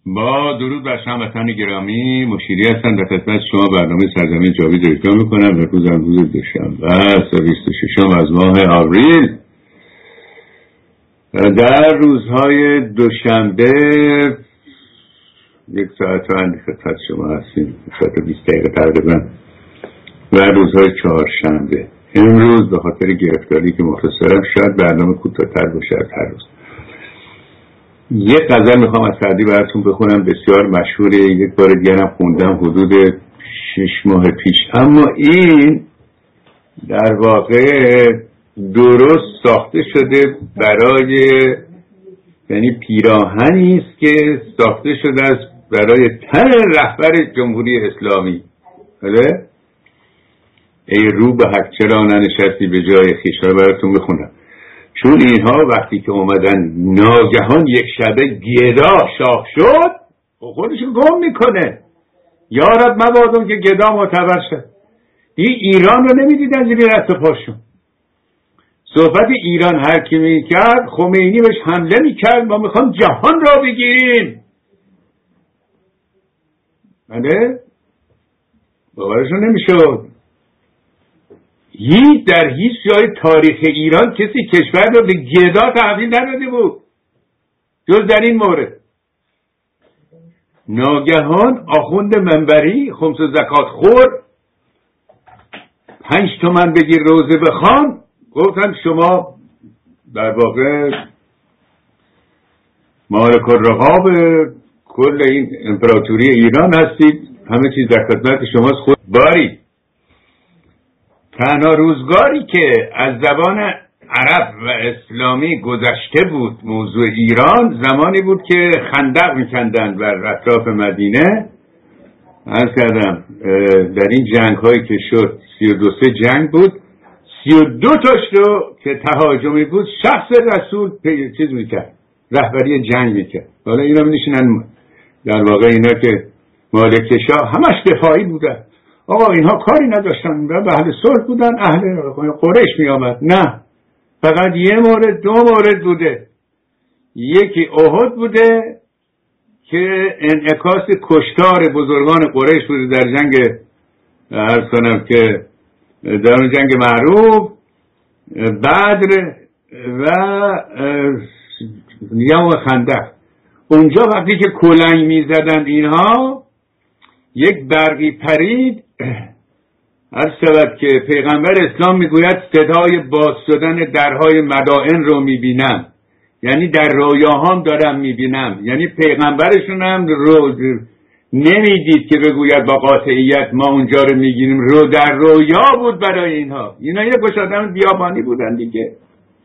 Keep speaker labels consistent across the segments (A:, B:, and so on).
A: با درود بر هموطنان گرامی، مشیری هستم در خدمت شما. برنامه سرزمین جاوید رو اجرا میکنم. روز دوشنبه 26 از ماه آوریل. در روزهای دوشنبه 1 ساعت و اندی خدمت شما هستیم، 20 دقیقه تقریبا. و روزهای چهارشنبه. امروز به خاطر گرفتاری که مختصرم شاید برنامه کوتاه‌تر باشه از هر روز. یک غزل میخوام از سعدی براتون بخونم، بسیار مشهوره، یک بار دیگه هم خوندم حدود 6 ماه پیش. اما این در واقع درست ساخته شده برای، یعنی پیراهنی است که ساخته شده است برای تن رهبر جمهوری اسلامی. بله؟ ای رو به حق چرا ننشستی به جای خویش. براتون بخونم، چون اینها وقتی که اومدن ناگهان یک شبه گدا شاخ شد، خودشو گم میکنه. یارب مبادم که گدا معتبر شد. این ایران رو نمیدیدن زیر دست و پاشون. صحبت ایران هر کی میکرد خمینی بهش حمله میکرد، ما میخوام جهان را بگیریم. بله؟ باورشون نمیشد. در هیچ جای تاریخ ایران کسی کشور رو به گدا تحویل نداده بود جز در این مورد. ناگهان آخوند منبری خمس و زکات خور 5 تومن بگیر روزه بخوان، گفتن شما در واقع مالک الرقاب کل این امپراتوری ایران هستید، همه چیز در خدمت شماست. خود باری تنها روزگاری که از زبان عرب و اسلامی گذشته بود موضوع ایران، زمانی بود که خندق میکندن بر اطراف مدینه. عرض کردم در این جنگ هایی که شد 32 جنگ بود، 32 تاش رو که تهاجمی بود شخص رسول چیز میکرد، رهبری جنگ میکرد. حالا اینا میشینن در واقع اینا که مالک شاه همش دفاعی بودن. آقا اینها کاری نداشتن و اهل صلح بودن، اهل قریش می آمد. نه، فقط یه مورد، 2 مورد بوده. یکی احد بوده که انعکاس کشتار بزرگان قریش بوده در جنگ، عرض کنم که در اون جنگ معروف بدر و یوم خندق. اونجا وقتی که کلنگ می زدن اینها، یک برقی پرید. عرض شود که پیغمبر اسلام میگوید صدای باز شدن درهای مدائن رو میبینم، یعنی در رویاهام دارم میبینم. یعنی پیغمبرشون هم رو نمیدید که بگوید با قاطعیت ما اونجا رو میگیریم، رو در رویا بود برای اینها. اینا یک آدم بیابانی بودن دیگه.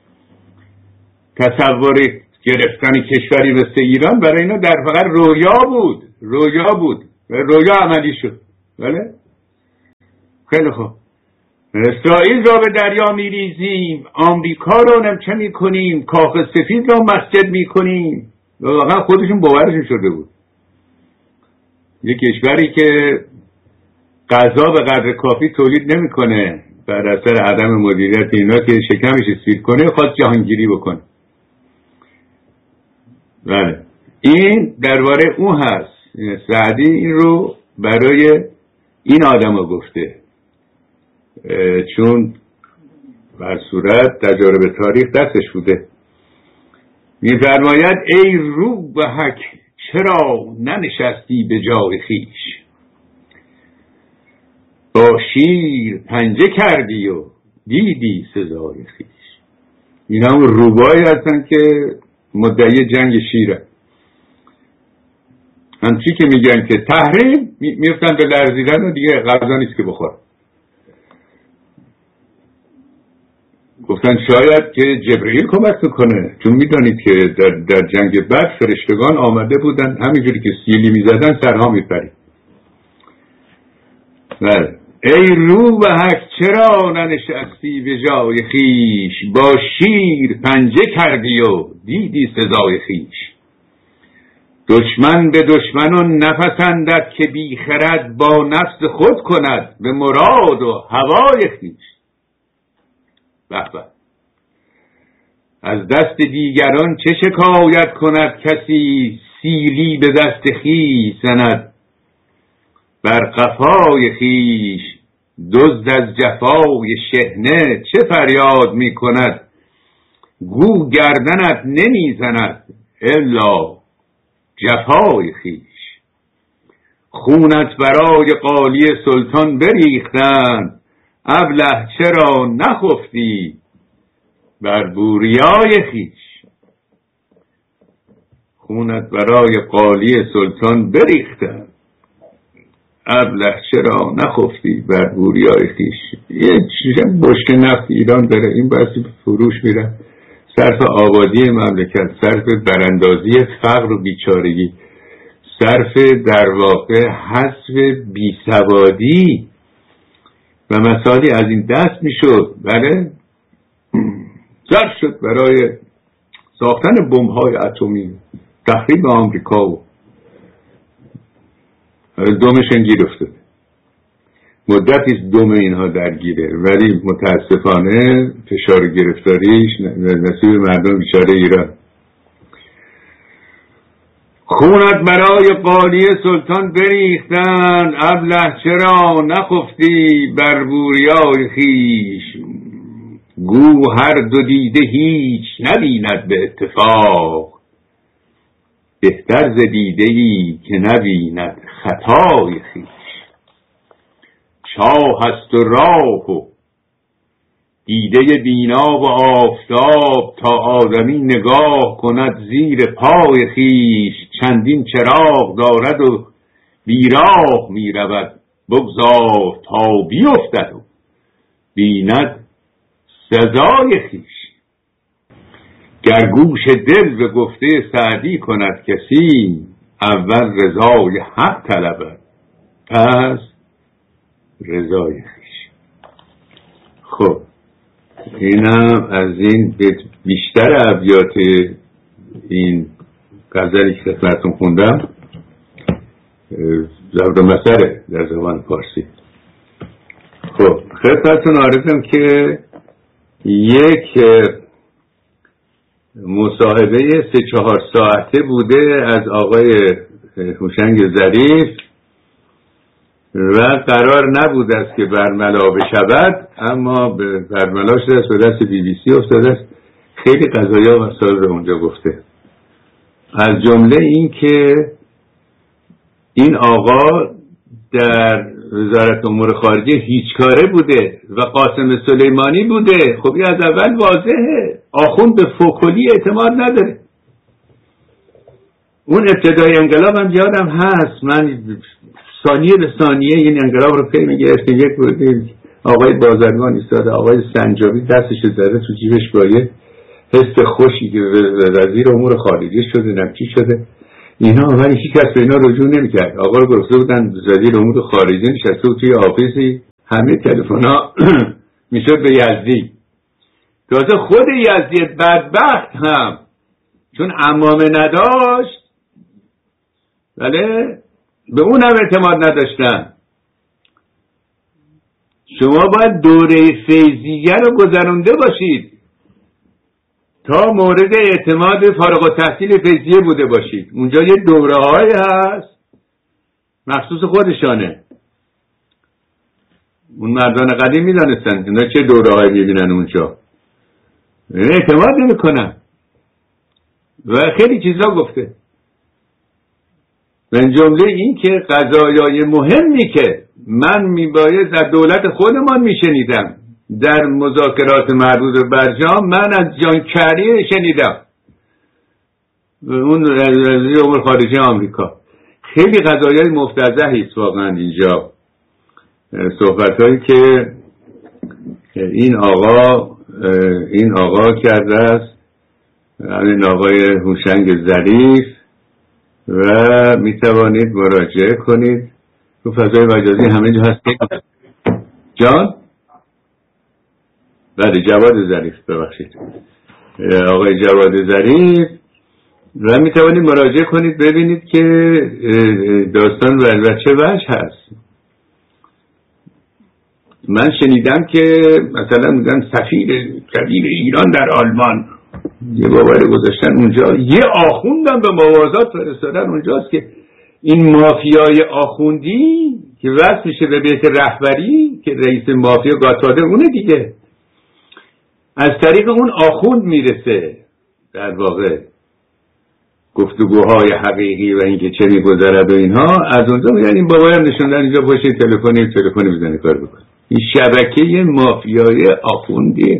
A: تصور گرفتن کشوری مثل ایران برای اینا در فقط رویا بود و رویا عملی شد. بله؟ خیلی خوب. اسرائیل را به دریا میریزیم، آمریکا را نمچه میکنیم، کاخ سفید را مسجد میکنیم. واقعا خودشون باورشون شده بود. یک کشوری که غذا به قدر کافی تولید نمیکنه بر اثر عدم مدیریت اینا، که شکمش سیر کنه خواست جهانگیری بکنه. بله، این درباره اون هست. سعدی این رو برای این آدم ها گفته، چون بر صورت تجارب تاریخ دستش بوده. می‌فرماید ای رو به حق چرا ننشستی به جای خویش، با شیر پنجه کردی و دیدی سزای خویش. این هم روبایی هستن که مدعی جنگ شیره. همچی که میگن که تحریم، میفتن به لرزیدن و دیگه غذا نیست که بخور. گفتن شاید که جبرئیل کمک میکنه، چون میدانید که در جنگ بدر فرشتگان آمده بودن، همینجوری که سیلی میزدن سرها میپرید. بله، ای رو به حق چرا ننشستی به جای خویش، با شیر پنجه کردی و دیدی سزای خویش. دشمن به دشمنان نپسندد که بی خرد با نفس خود کند به مراد و هوای خویش. بخبه، از دست دیگران چه شکایت کند کسی، سیلی به دست خویش زند، بر قفای خویش دزد از جفای شحنه چه فریاد می کند؟ گو گردنت نمی زند الا جفای خویش. خونت برای قالی سلطان بریختند، ابله چرا نخفتی بر بوریای خویش. خونت برای قالی سلطان بریختند، ابله چرا نخفتی بر بوریای خویش. یه بشک نفت ایران داره، این بحثی فروش میره، صرف آبادی مملکت، صرف براندازی فقر و بیچارگی، صرف در واقع حذف بیسوادی و مسائلی از این دست میشد. بله صرف شد برای ساختن بمب‌های اتمی، تخریب آمریکا و دومشن گیر افتاد. مدتی دم اینها درگیره، ولی متاسفانه فشار گرفتاریش نصیب مردم بیچاره ایران. خونت برای قالی سلطان بریختن، ابله چرا نخفتی بر بوریای خویش. گو هر دو دیده هیچ نبیند به اتفاق، بهتر ز دیده‌ای که نبیند خطای خویش. چاه است و راه و دیده بینا و آفتاب، تا آدمی نگاه کند زیر پای خویش. چندین چراغ دارد و بیراه می رود، بگذار تا بیفتد و بیند سزای خویش. گر گوش دل به گفته سعدی کند کسی، اول رضای حق طلبد پس رضای خویش. خب اینم از این بیشتر ابیات این غزلی که خدمتتون خوندم ضرب المثل در زبان فارسی. خب خدمتتون عرضم که یک مصاحبه 3-4 ساعته بوده از آقای هوشنگ ظریف و قرار نبود است که برملا بشود، اما برملا شده است، به دست BBC افتاده است. خیلی قضایا و مسائل رو اونجا گفته، از جمله این که این آقا در وزارت امور خارجه هیچ کاره بوده و قاسم سلیمانی بوده. خب این از اول واضحه، آخوند به فوکولی اعتماد نداره. اون ابتدای انقلاب هم یادم هست، من ثانیه به ثانیه این انقلاب رو پی میگرفتیم. یک آقای بازرگان ایستاده، آقای سنجابی دستش زده تو جیبش با یه حس خوشی که وزیر امور خارجه شده، نمچی شده اینا، ولی هیچ کس به اینا رجوع نمی‌کرد. آقا رو گرفته بودن وزیر امور خارجه، نشسته بود توی آفیسی، همه تلفن‌ها میشد به یزدی. تازه خود یزدی بدبخت هم چون عمامه نداشت، بله به اون هم اعتماد نداشتن. شما باید دوره فیضیه رو گذرونده باشید تا مورد اعتماد فارغ التحصیل فیضیه بوده باشید. اونجا یه دوره های هست مخصوص خودشانه. اون مردان قدیم میدانستن اینا چه دوره های میبینن اونجا، اعتماد نمی کنن و خیلی چیزا گفته. من جمله این که قضایای مهمی که من میباید در دولت خودمان میشنیدم در مذاکرات مربوط به برجام، من از جان کری شنیدم، اون وزیر امور خارجه آمریکا. خیلی قضایای مفتضحی است واقعا اینجا. صحبتایی که این آقا کرده است، این آقای هوشنگ ظریف، و میتوانید مراجعه کنید تو فضای مجازی همه جا هست. جان بله جواد ظریف، ببخشید آقای جواد ظریف، و میتوانید مراجعه کنید ببینید که داستان و چه وجه هست. من شنیدم که مثلا میگن سفیر کبیر ایران در آلمان یه باوری گذاشتن اونجا، یه آخوندم به موازات فرستادن اونجاست که این مافیای آخوندی که وصل میشه به بیت رهبری که رئیس مافیا گاتفادر اونه دیگه، از طریق اون آخوند میرسه در واقع گفتگوهای حقیقی و اینکه چه میگذرد و اینها. از اونجا میگن این بابا هم نشوندن اینجا باشه تلفنی میزنه کار بکنه. این شبکه مافیای آخوندی.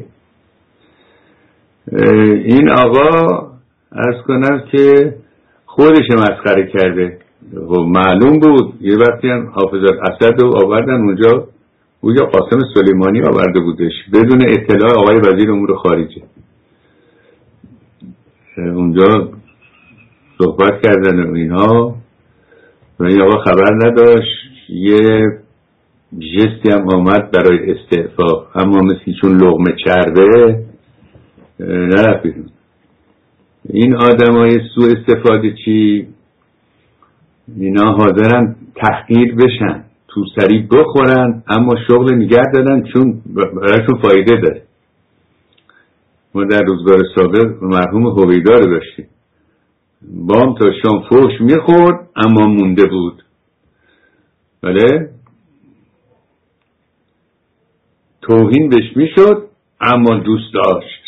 A: این آقا عرض کنم که خودش مسخره کرده. معلوم بود یه وقتی هم حافظ الاسد رو آوردن اونجا، گویا قاسم سلیمانی آورده بودش بدون اطلاع آقای وزیر امور خارجه. اونجا صحبت کردن و اینها و این آقا خبر نداشت. یه جستی هم آمد برای استعفا، اما مثل چون لقمه چربه نرفت. این آدم های سوء استفاده چی اینا حاضرن تحقیر بشن، تو سری بخورن، اما شغل نگه دارن چون برایشون فایده داره. ما در روزگار سابق مرحوم هویدا رو داشتیم، بام تا شام فحش میخورد اما مونده بود. بله توهین بهش میشد اما دوست داشت.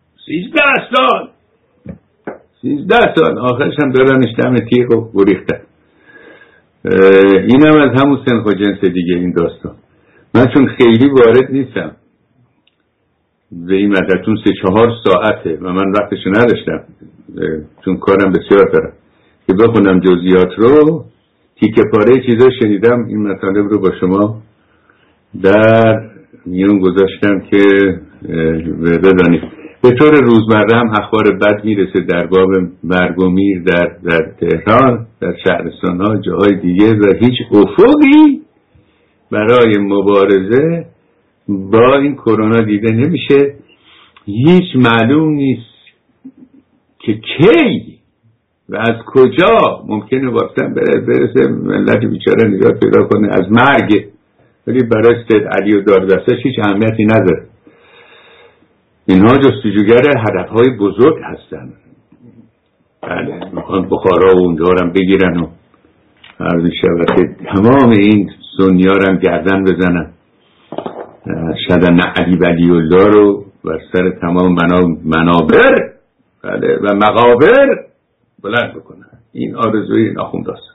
A: 13 سال آخرش هم دارنش دم تیغ و گریختن. این هم از همون سنخ و جنس دیگه این داستان. من چون خیلی وارد نیستم به این مدتون 3-4 ساعته و من وقتشو نداشتم چون کارم بسیار دارم که بخونم جزئیات رو. تیکه پاره چیزا شنیدم، این مطالب رو با شما در میون گذاشتم که بدانید. به طور روزمره هم اخبار بد میرسه در باب مرگ و میر در تهران، در شهرستان ها، جاهای دیگه، و هیچ افقی برای مبارزه با این کرونا دیده نمیشه. هیچ معلوم نیست که کی و از کجا ممکنه واکسن برسه ملت بیچاره نجات پیدا کنه از مرگ، ولی برای سید علی و داردستش هیچ اهمیتی نداره. اینها جستجوگر هدفهای بزرگ هستن. بله میخوان بخارا و اونجا هم بگیرن و عرض شود که تمام این سنی ها هم گردن بزنن، شدن علی ولی الله رو بر سر تمام منابر بله و مقابر بلند بکنن. این آرزوی ناخوند است.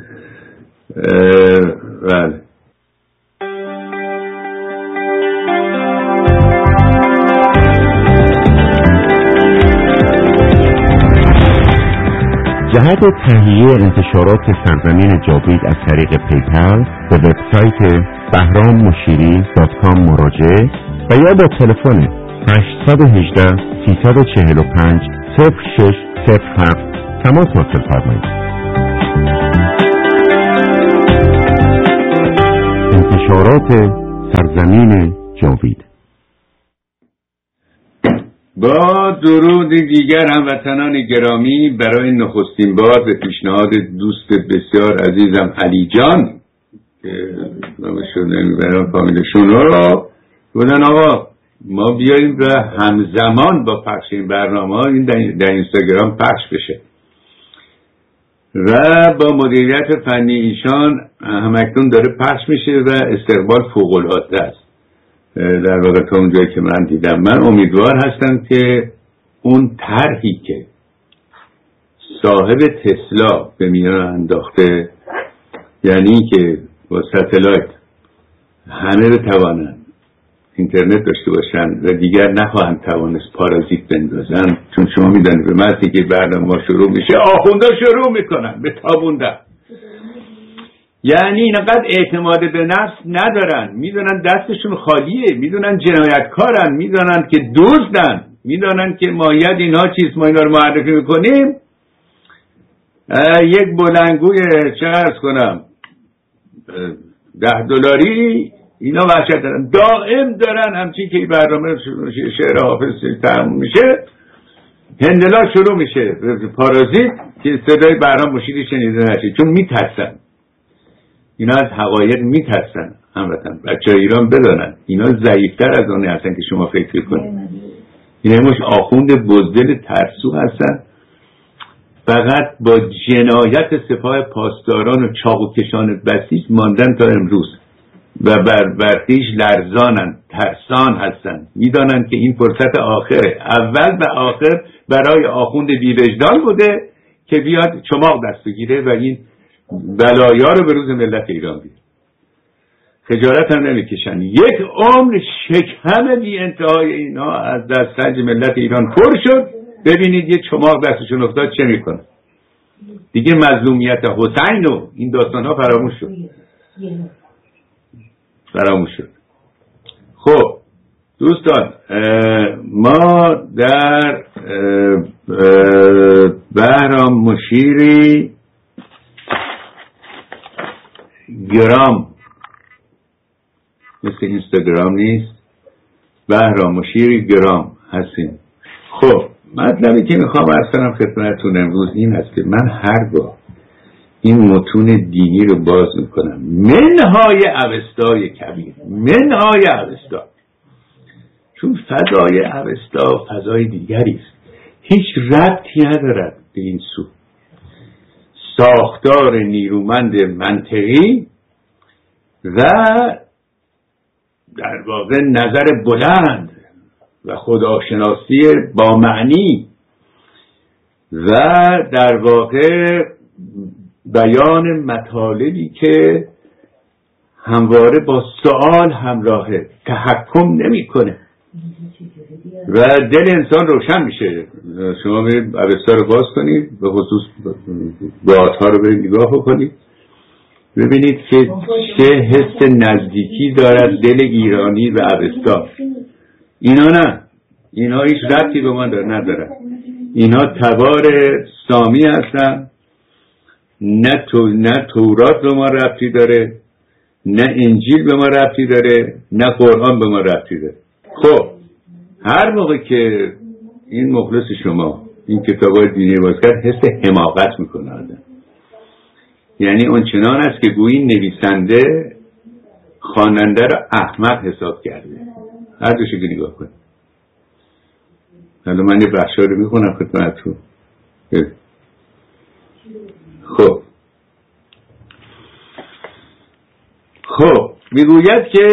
A: بله
B: جهت تهیه انتشارات سرزمین جاوید از طریق پیپل به وبسایت bahrammushiri.com مراجعه و یا با تلفن 818 345 0607 تماس حاصل فرمایید. انتشارات سرزمین جاوید.
A: با درود دیگر هموطنان گرامی، برای نخستین بار به پیشنهاد دوست بسیار عزیزم علی جان که نامشون نمیبرم فامیلشون رو بودن آقا ما بیاییم و همزمان با پخش این برنامه ها این در اینستاگرام پخش بشه و با مدیریت فنی ایشان همکنون داره پخش میشه و استقبال فوق‌العاده است. در واقع تا اونجایی که من دیدم من امیدوار هستم که اون طرحی که صاحب تسلا به میان انداخته، یعنی که با ستلایت همه بتوانند اینترنت داشته باشن و دیگر نخواهند توانست پارازیت بندازن، چون شما میدونید به محضی که برنامه شروع میشه آخوندا شروع میکنن به تابوندن. یعنی اینقدر اعتماد به نفس ندارن، میدونن دستشون خالیه، میدونن جنایتکارن، میدونن که دزدن، میدونن که ماهیت اینها چیست، ما اینا رو معرفی میکنیم یک بلنگوی چه عرض کنم $10 اینا وحشت دارن، دائم دارن همچین که برنامه شعر حافظ تموم میشه هندلا شروع میشه پارازیت که صدای برنامه مشیری شنیده نشه، چون میترسن. اینا از حقایق میترسن. هموطن بچه ایران بدانن اینا ضعیفتر از اونه هستن که شما فکر کنید. این همش آخوند بزدل ترسو هستن، فقط با جنایت سپاه پاسداران و چاقوکشان بسیج ماندن تا امروز و بر خویش لرزانن، ترسان هستن، میدانن که این فرصت آخره، اول و آخر برای آخوند بی‌وجدان بوده که بیاد چماق دست بگیره و این بلایا رو به روز ملت ایران بیاره. خجالت هم نمیکشن. یک عمر شکم بی انتهای اینا از دسترنج ملت ایران پر شد. ببینید یه چماق دستشون افتاد چه میکنه. دیگه مظلومیت حسین و این داستان ها فراموش شد. خب دوستان، ما در بهرام مشیری گرام، مثل اینستاگرام نیست، بهرام مشیری گرام هستیم. خب مطلبی که میخوام عرض کنم خدمتتون امروز این است که من هرگاه این متون دینی رو باز میکنم، منهای اوستای کبیر، منهای اوستا، چون فضای اوستا فضای دیگری است، هیچ ربطی ندارد به این سو. ساختار نیرومند منطقی و در واقع نظر بلند و خداشناسی با معنی و در واقع بیان مطالبی که همواره با سوال همراهه، تحکم نمیکنه و دل انسان روشن میشه. شما برید اوستا رو باز کنید، به خصوص گاه‌ها رو برید نگاه بکنید، ببینید که چه حس نزدیکی دارد دل ایرانی و اوستا. اینا نه، اینا هیچ ربطی به ما ندارن. اینا تبار سامی هستن، نه تورات به ما ربطی داره، نه انجیل به ما ربطی داره، نه قرآن به ما ربطی داره. خب هر موقع که این مخلص شما این کتابای دینی باز کرد، حس حماقت میکنه آدم. یعنی اون چنان است که گویی نویسنده خواننده را احمق حساب کرده. هر دوشو که نگاه کنید. حالا من یه بخشا رو میخونم خدمتتون. خب میگوید که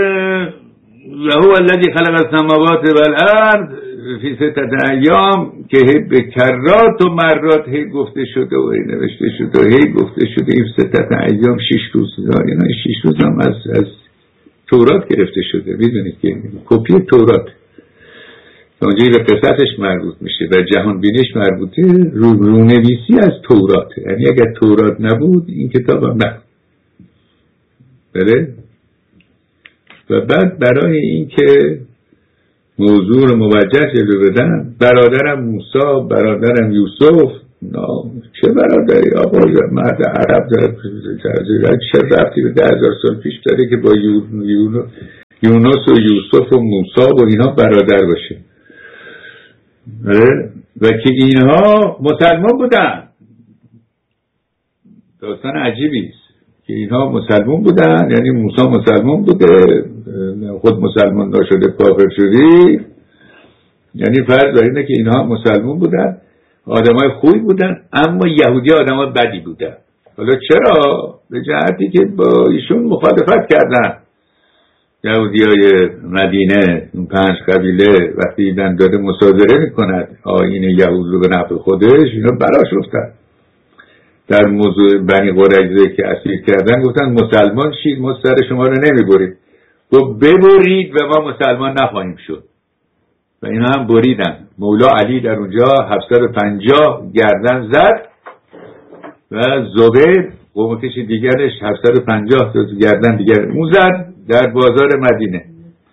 A: هو الذی خلق السماوات والارض فی ستة ایام، که به کرات و مرات هی گفته شده و هی نوشته شده و هی گفته شده این ستة ایام 6 روز. یعنی 6 روز هم از تورات گرفته شده. میدونید که کپی تورات اونجایی به قصصش مربوط میشه و جهان بینش مربوطه، رونویسی از تورات. یعنی اگر تورات نبود این کتاب هم نبود. بله؟ و بعد برای این که موضوع رو موجه جلو بدن، برادرم موسی، برادرم یوسف، چه برادری آقای مرد عرب داره، چه ربطی به 10,000 سال پیش داره که با یونس و یوسف و موسی و اینا برادر باشه. و که اینها مسلمان بودن. داستان عجیبی است که اینها مسلمان بودن، یعنی موسی مسلمان بوده، خود مسلمان نشده کافر شدی. یعنی فرض بر اینه که اینها مسلمان بودن، آدمای خوبی بودن، اما یهودی آدمای بدی بودن. حالا چرا؟ به جهتی که با ایشون مخالفت کردن. یهودیای مدینه، اون 5 قبیله، وقتی دیدن داره مصادره میکند آیین یهود رو به نفع خودش، اینا براش رفتن. در موضوع بنی قریظه که اسیر کردن گفتن مسلمان شید، ما سر شما رو نمیبرید. گفت ببرید و ما مسلمان نخواهیم شد. و اینا هم بریدن. مولا علی در اونجا 750 گردن زد و زبیر قومکش دیگرش 750 گردن دیگر زد در بازار مدینه.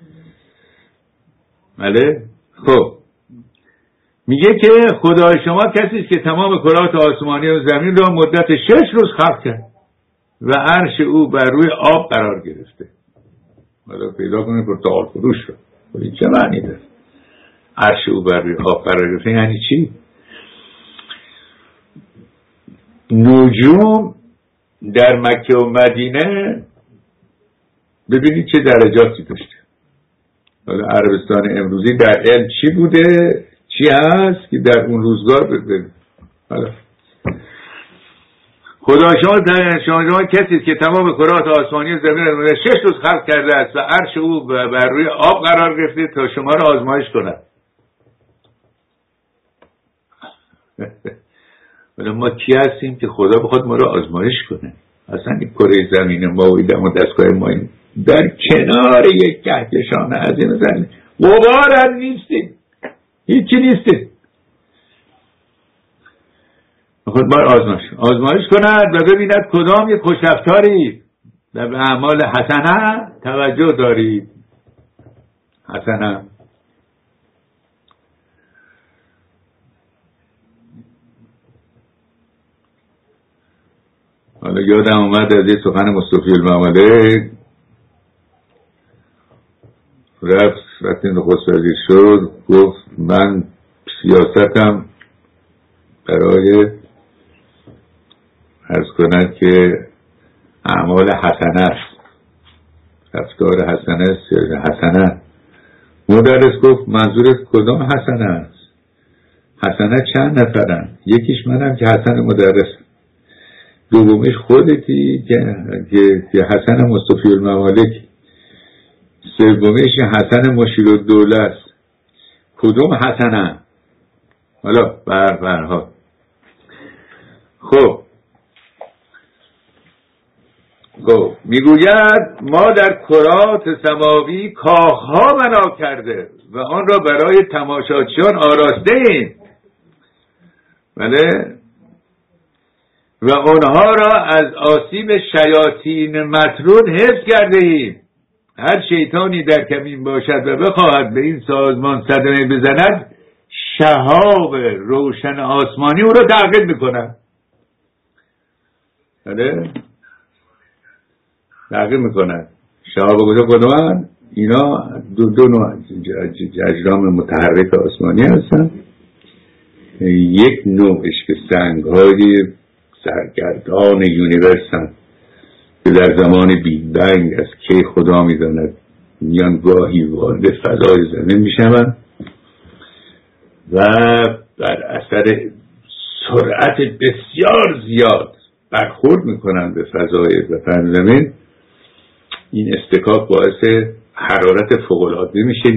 A: بله؟ خب میگه که خدای شما کسی است که تمام کرات آسمانی و زمین را مدت 6 روز خلق کرد و عرش او بر روی آب قرار گرفته. حالا پیدا کنید پرتقال فروش رو. این چه معنی داره؟ عرش او بر روی آب قرار گرفته یعنی چی؟ نجوم در مکه و مدینه ببینید چه درجاتی داشته. حالا عربستان امروزی در علم چی بوده، چی هست که در اون روزگار حالا خدا شما کسی که تمام کرات آسمانی و زمین رو 6 روز خلق کرده است و عرش او بر روی آب قرار گرفته تا شما رو آزمایش کند. ولی ما کی هستیم که خدا بخواد ما رو آزمایش کنه؟ اصلا این کره زمین ما و دستگاه ما در کنار یک کهکشان عظیم زمین غبار نیستیم، هیچی نیستیم. خود بار آزمایش کند و ببیند کدام یک خوشرفتاری در اعمال حسنه توجه دارید. حسنه حالا یادم اومد از یه سخن مصطفی الممالک، رفت وقتی نخست وزیر شد گفت من سیاستم برای عرض کنند که اعمال حسنه است، رفتار حسنه است. حسنه مدرس گفت منظورت کدام حسنه است؟ حسنه چند نفرن؟ یکیش منم که حسن مدرس، دومیش خودتی که حسن مصطفی الممالک، سومیش حسن مشیر الدوله است. کدوم حسنه؟ حالا برها خب میگوید ما در کرات سماوی کاخها بنا کرده و آن را برای تماشاچیان آراسته ایم، بله، و آنها را از آسیب شیاطین مطرود حفظ کرده ایم. هر شیطانی در کمین باشد و بخواهد به این سازمان صدمه بزند، شهاب روشن آسمانی او را تعقیب میکند. بله، تعقیب میکند. شهاب کدوم؟ اینا دو نوع اجرام متحرک آسمانی هستن. یک نوعش که سنگ‌های سرگردان یونیورسن که در زمان بیگ بنگ از کی خدا میداند میان گاهی وارد فضای زمین میشوند و بر اثر سرعت بسیار زیاد برخورد میکنند به فضای زمین. این استکاک باعث حرارت فوق‌العاده میشه،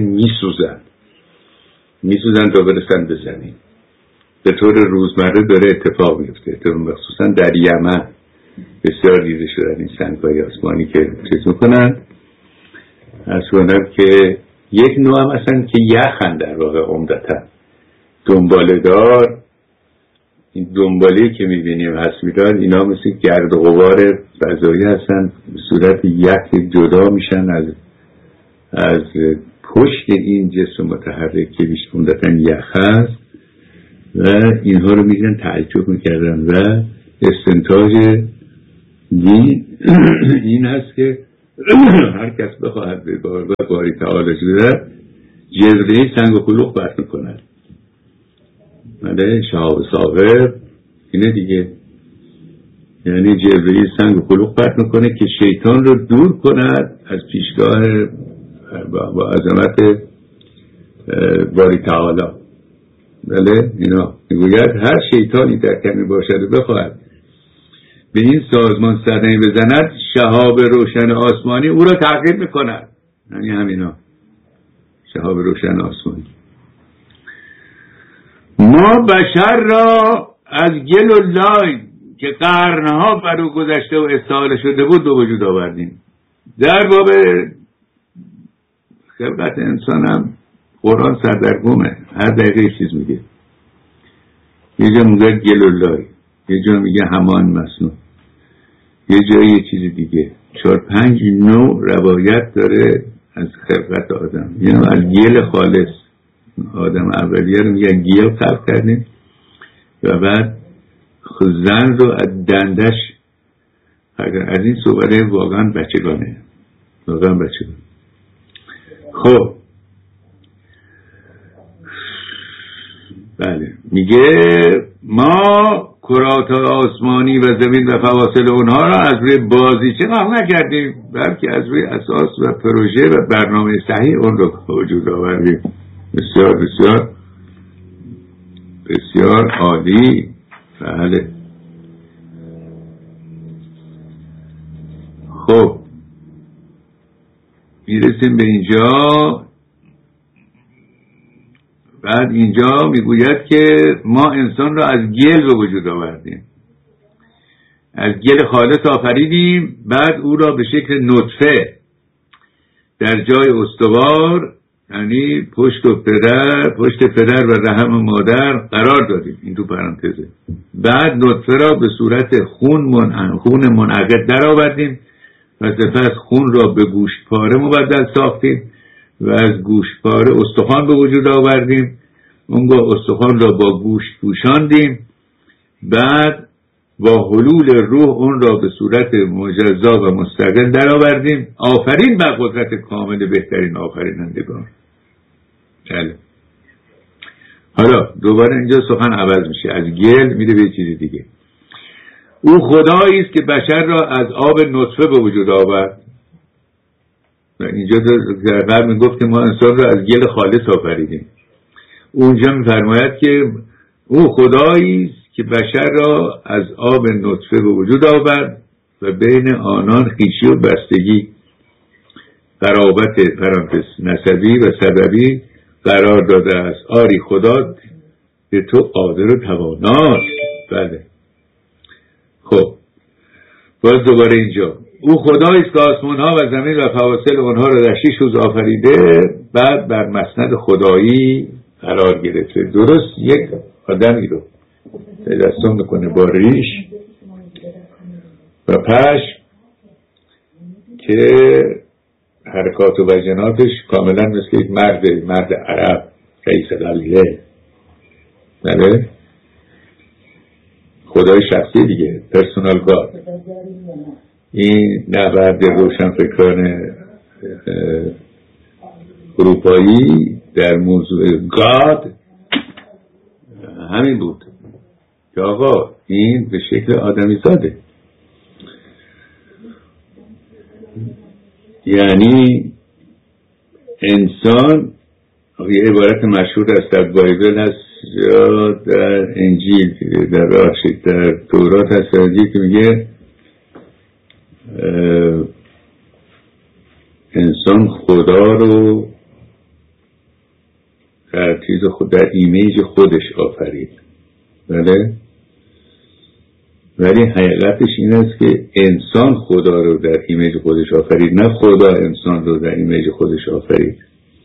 A: میسوزن تا برسن به زمین. به طور روزمره داره اتفاق میفته، مخصوصا در یمن بسیار دیده شدن این سنگ‌های آسمانی که چیز میکنن. از کنم که یک نوع هم اصلا که یخن در واقع عمدتا دنباله دار. این دنباله که میبینیم هست میداد، اینا مثل گرد و غبار فضایی هستن، به صورت یخ جدا میشن از پشت این جسم متحرک که بیشتر عمدتا یخ هست و اینها رو میدن تعجب میکردن و استنتاج این هست که هر کس بخواهد به بارگاه باری تعالی شده جلوه سنگ و کلوخ برد میکند. بله، شهاب صاغر اینه دیگه، یعنی جلوه سنگ و کلوخ برد میکنه که شیطان رو دور کند از پیشگاه با عظمت باری تعالی. بله، اینا میگوید هر شیطانی در کمی باشد و بخواهد به این سازمان صدمه بزند، شهاب روشن آسمانی او را تعقیب میکند. یعنی همینا شهاب روشن آسمانی. ما بشر را از گل و لاین که قرنها بر او گذشته و استحاله شده بود به وجود آوردیم. در باب خلقت انسان هم قرآن سردرگمه، هر دقیقه چیز میگه. یه جا میگه گل و لای، یه جا میگه همان مصنوع، یه جایی یه چیز دیگه. 4-5 نوع روایت داره از خلقت آدم. یعنی از گل خالص، آدم اولیه رو میگه گل خلق کردیم و بعد زن رو از دندش. از این صحبت واقعا بچگانه، واقعا بچگانه. خب بله، میگه ما کرات آسمانی و زمین و فواصل اونها را از روی بازیچه نقل نکردیم، بلکه از روی اساس و پروژه و برنامه صحیح اون رو وجود آوردیم. بسیار بسیار بسیار عالی. بله. خب میرسیم به اینجا. بعد اینجا میگوید که ما انسان را از گل به وجود آوردیم، از گل خالص آفریدیم، بعد او را به شکل نطفه در جای استوار، یعنی پشت پدر و رحم مادر قرار دادیم. این تو پرانتزه. بعد نطفه را به صورت خون منعقد در آوردیم و سپس خون را به گوشتپاره مبدل ساختیم و از گوشتپاره استخوان به وجود آوردیم. اونگاه استخوان را با گوشت پوشاندیم. بعد با حلول روح اون را به صورت مجزا و مستقل در آوردیم. آفرین بر قدرت کامل بهترین آفرینندگان. بله. حالا دوباره اینجا سخن عوض میشه، از گل میره به چیز دیگه. او خدایی است که بشر را از آب نطفه به وجود آورد. اینجا در قبل میگفت که ما انسان را از گل خالص آفریدیم. اونجا میفرماید که او خدایی است که بشر را از آب نطفه به وجود آورد و بین آنان خویشی و بستگی، قرابت پرانتز نسبی و سببی قرار داده است. آری خدا به تو قادر و تواناست. بله. خب باز دوباره اینجا او خدایی است که آسمان ها و زمین و فواصل اونها را در 6 روز آفریده، بعد بر مسند خدایی قرار گرفته. درست یک آدمی رو تجسم میکنه با ریش و پشم که حرکات و وجناتش کاملا مثل یک مرد عرب، رئیس قبیله. بله. خدای شخصی دیگه، پرسونال گاد. این نبرد روشنفکران اروپایی در موضوع گاد همین بود که آقا این به شکل آدمی زاده، یعنی انسان. یه عبارت مشهور است در بایبل هست یا در انجیل، در تورات هست که میگه انسان خدا رو در چیز خود، در ایمیج خودش آفرید. بله. ولی حقیقتش این است که انسان خدا رو در ایمیج خودش آفرید، نه خدا انسان رو در ایمیج خودش آفرید.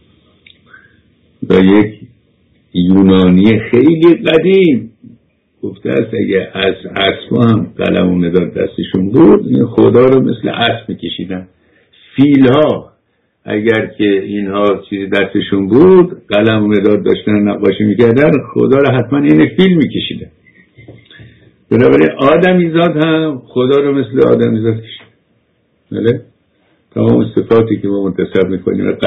A: و یک یونانی خیلی قدیم گفته است اگه از اسب هم قلم و مداد دستشون بود، این خدا رو مثل اسب میکشیدن. فیل ها اگر که اینها چیز دستشون بود، قلم و مداد داشتن نقاشی میکردن، خدا رو حتما این فیل میکشیدن. بنابراین آدمیزاد هم خدا رو مثل آدمیزاد کشید. بله. تمام صفاتی که ما منتسب میکنیم